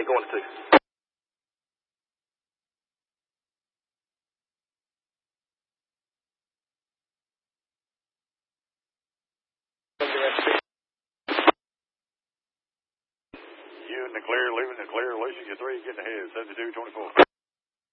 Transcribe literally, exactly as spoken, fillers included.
ain't going to two. You in the clear, leaving the clear, Lucy, you three, getting ahead, seventy-two twenty-four.